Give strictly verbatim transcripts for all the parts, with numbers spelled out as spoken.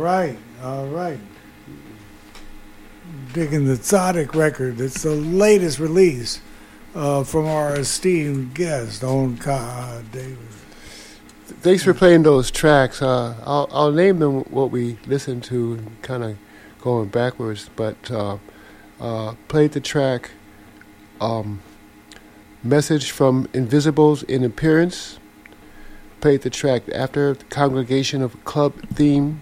right, all right. Digging the Tzaddik record. It's the latest release uh, from our esteemed guest, Owen Ka David. Thanks for playing those tracks. Uh, I'll, I'll name them what we listened to, kind of going backwards, but uh, uh, played the track um, Message from Invisibles in Appearance. Played the track After the Congregation of Club Theme.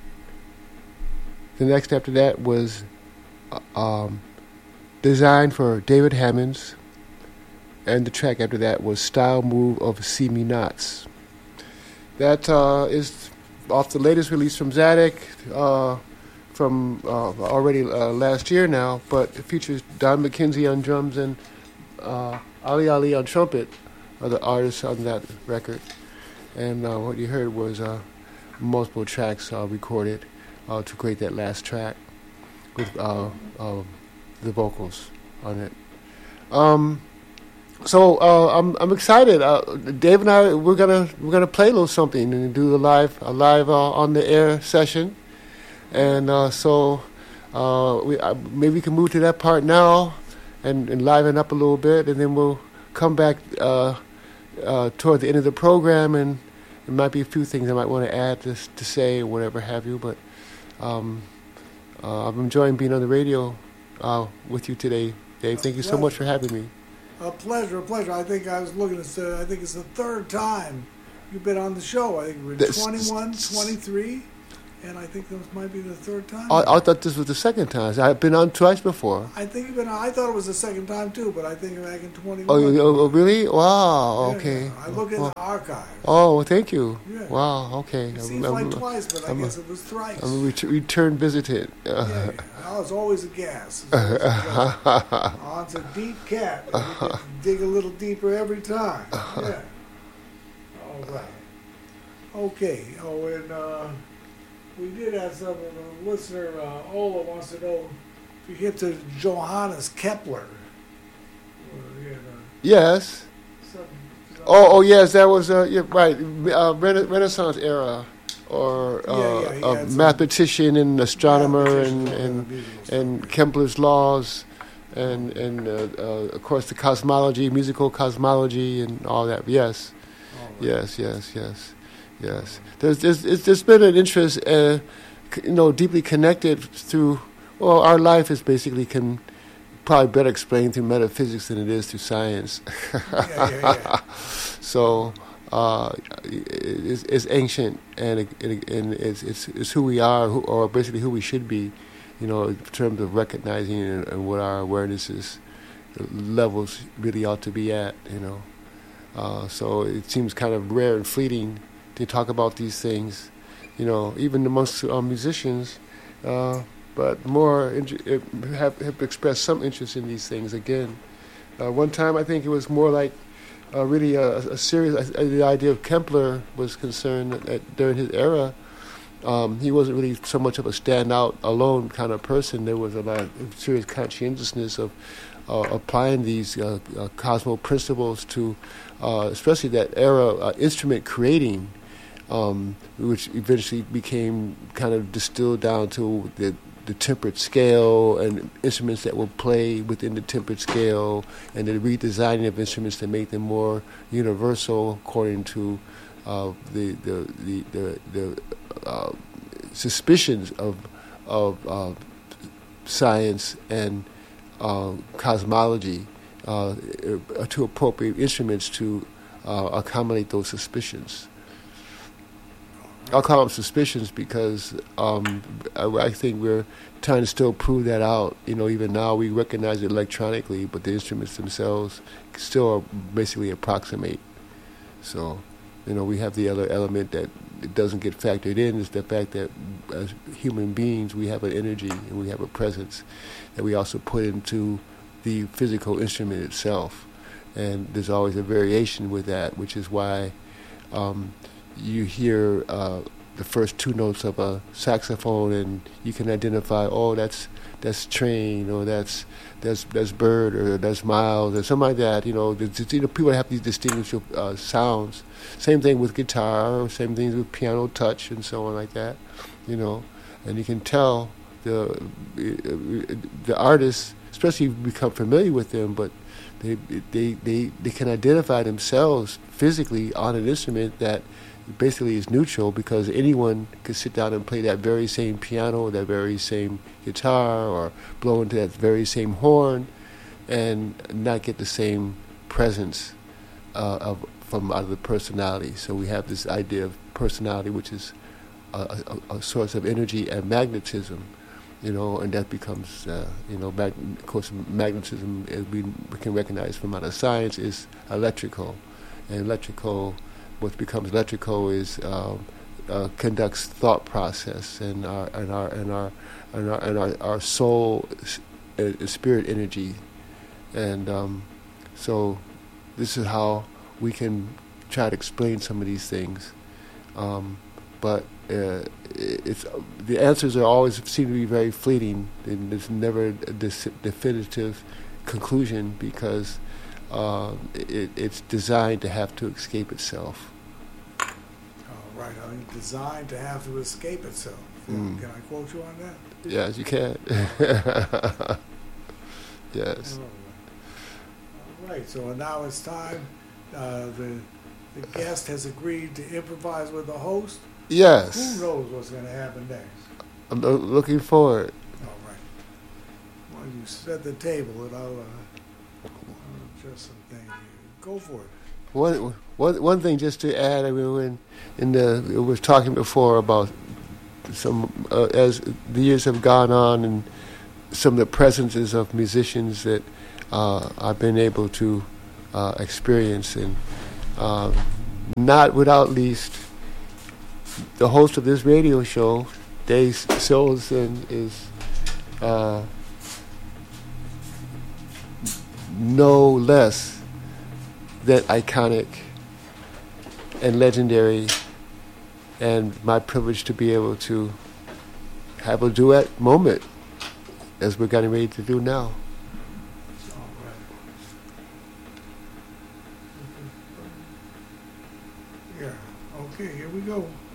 The next after that was uh, um, Designed for David Hammonds. And the track after that was Style Move of See Me Nots. That uh, is off the latest release from Tzaddik uh, from uh, already uh, last year now, but it features Don McKenzie on drums and uh, Ali Ali on trumpet are the artists on that record. And uh, what you heard was uh, multiple tracks uh, recorded uh, to create that last track with uh, uh, the vocals on it. Um, So uh, I'm I'm excited. Uh, Dave and I we're gonna we're gonna play a little something and do the live a live uh, on the air session, and uh, so uh, we uh, maybe we can move to that part now, and, and liven up a little bit, and then we'll come back uh, uh, toward the end of the program, and there might be a few things I might want to add to to say or whatever have you. But um, uh, I'm enjoying being on the radio uh, with you today, Dave. Thank you so much for having me. A pleasure, a pleasure. I think I was looking at. Uh, I think it's the third time you've been on the show. I think we're That's, twenty-one, twenty-three, and I think this might be the third time. I, I thought this was the second time. I've been on twice before. I think you've been. I thought it was the second time too, but I think you're back in twenty-one. Oh, you- oh, really? Wow. Yeah, Okay. yeah. I look in Oh, the archives. oh, well, thank you. Yeah. Wow. Okay. It I'm- seems I'm- like twice, but I I'm a- guess it was thrice. I'm a ret- return visited. yeah, yeah. Oh, it's always a gas. It's always a gas. Oh, it's a deep cat. You can dig a little deeper every time. Yeah. All right. Okay. Oh, and uh, we did have some of the listener, uh, Ola wants to know if you get to Johannes Kepler. Or, you know, Yes. some, some, Oh, oh, yes. That was uh, yeah, right. Uh, Rena- Renaissance era, or uh, Yeah, yeah, he a had some- mathematician and astronomer, mathematician and and and, musical stuff. and Kepler's laws, and and uh, uh, of course the cosmology, musical cosmology, and all that. Yes. All right. Yes, yes, yes, yes. There's, there's, it's, there's been an interest, uh, c- you know, deeply connected through. Well, our life is basically can probably better explained through metaphysics than it is through science. Yeah, yeah, yeah. So uh, it's, it's ancient, and it, it, and it's, it's it's who we are, who, or basically who we should be, you know, in terms of recognizing and, and what our awarenesses levels really ought to be at, you know. Uh, so it seems kind of rare and fleeting to talk about these things, you know, even amongst uh, musicians. Uh, but more in- have, have expressed some interest in these things again. Uh, one time I think it was more like uh, really a, a serious, uh, the idea of Kepler was concerned that during his era, um, he wasn't really so much of a standout alone kind of person. There was a lot of serious conscientiousness of uh, applying these uh, uh, cosmo principles to, uh, especially that era, uh, instrument creating, um, which eventually became kind of distilled down to the the tempered scale and instruments that will play within the tempered scale, and the redesigning of instruments to make them more universal according to uh, the the the the, the uh, suspicions of of uh, science and uh, cosmology uh, to appropriate instruments to uh, accommodate those suspicions. I'll call them suspicions because um, I, I think we're trying to still prove that out. You know, even now we recognize it electronically, but the instruments themselves still are basically approximate. So, you know, we have the other element that it doesn't get factored in is the fact that as human beings we have an energy and we have a presence that we also put into the physical instrument itself. And there's always a variation with that, which is why um, you hear uh, the first two notes of a saxophone, and you can identify, oh, that's that's Train, or that's that's that's Bird, or that's Miles, or something like that. You know, there's, you know, people have these distinguishable uh, sounds. Same thing with guitar, same things with piano touch, and so on like that. You know, and you can tell the the artists, especially if you become familiar with them, but they they they they can identify themselves physically on an instrument that basically is neutral, because anyone could sit down and play that very same piano or that very same guitar or blow into that very same horn and not get the same presence uh, of from out of the personality. So we have this idea of personality, which is a, a, a source of energy and magnetism, you know, and that becomes, uh, you know, mag- of course, magnetism, as we, we can recognize from out of science, is electrical, and electrical. What becomes electrical is uh, uh, conducts thought process and our and our and our and our, and our, our soul, uh, spirit energy, and um, so this is how we can try to explain some of these things, um, but uh, it's the answers are always seem to be very fleeting, and there's never a dis- definitive conclusion, because Uh, it, it's designed to have to escape itself. Oh, right. I mean, designed to have to escape itself. Mm. Can I quote you on that? Yes, you can. Yes. All right. So now it's time. Uh, the the guest has agreed to improvise with the host. Yes. Who knows what's going to happen next? I'm uh, looking forward. All right. Well, you set the table, and I'll. Uh, Just some things. Go for it. One, one, one thing just to add. I mean, when in the we were talking before about some uh, as the years have gone on, and some of the presences of musicians that uh, I've been able to uh, experience, and uh, not without least the host of this radio show, Dave Silverson, is. Uh, no less than iconic and legendary, and my privilege to be able to have a duet moment as we're getting ready to do now. All right. Yeah. Okay, here we go.